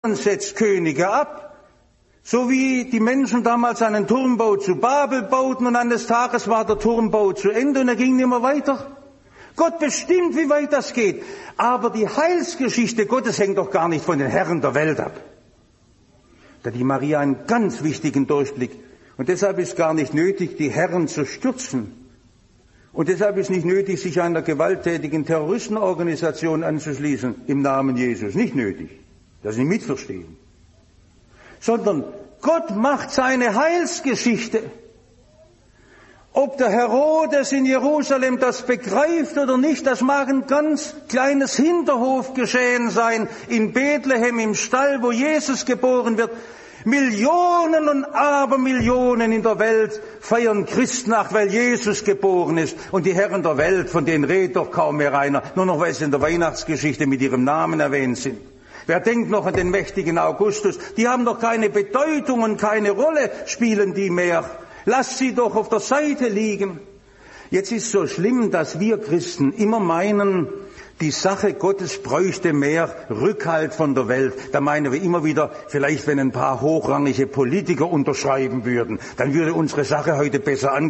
und setzt Könige ab. So wie die Menschen damals einen Turmbau zu Babel bauten und eines Tages war der Turmbau zu Ende und er ging nicht mehr weiter. Gott bestimmt, wie weit das geht. Aber die Heilsgeschichte Gottes hängt doch gar nicht von den Herren der Welt ab. Da hat die Maria einen ganz wichtigen Durchblick. Und deshalb ist gar nicht nötig, die Herren zu stürzen. Und deshalb ist nicht nötig, sich einer gewalttätigen Terroristenorganisation anzuschließen im Namen Jesus. Nicht nötig. Das nicht mitverstehen. Sondern Gott macht seine Heilsgeschichte. Ob der Herodes in Jerusalem das begreift oder nicht, das mag ein ganz kleines Hinterhofgeschehen sein, in Bethlehem im Stall, wo Jesus geboren wird. Millionen und Abermillionen in der Welt feiern Christnacht, weil Jesus geboren ist. Und die Herren der Welt, von denen redet doch kaum mehr einer, nur noch weil sie in der Weihnachtsgeschichte mit ihrem Namen erwähnt sind. Wer denkt noch an den mächtigen Augustus? Die haben doch keine Bedeutung und keine Rolle, spielen die mehr. Lasst sie doch auf der Seite liegen. Jetzt ist so schlimm, dass wir Christen immer meinen, die Sache Gottes bräuchte mehr Rückhalt von der Welt. Da meinen wir immer wieder, vielleicht wenn ein paar hochrangige Politiker unterschreiben würden, dann würde unsere Sache heute besser angehen.